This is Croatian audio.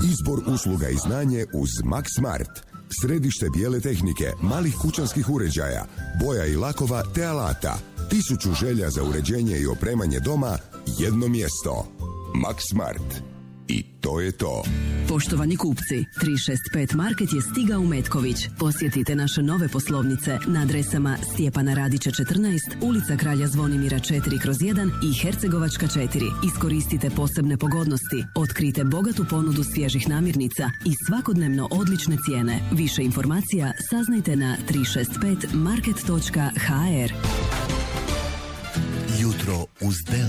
Izbor usluga i znanje uz Max Smart. Središte bijele tehnike, malih kućanskih uređaja, boja i lakova te alata. 1000 želja za uređenje i opremanje doma, jedno mjesto. Max Smart. I to je to. Poštovani kupci, 365 Market je stigao u Metković. Posjetite naše nove poslovnice na adresama Stjepana Radića 14, ulica Kralja Zvonimira 4/1 i Hercegovačka 4. Iskoristite posebne pogodnosti, otkrite bogatu ponudu svježih namirnica i svakodnevno odlične cijene. Više informacija saznajte na 365market.hr. Jutro uz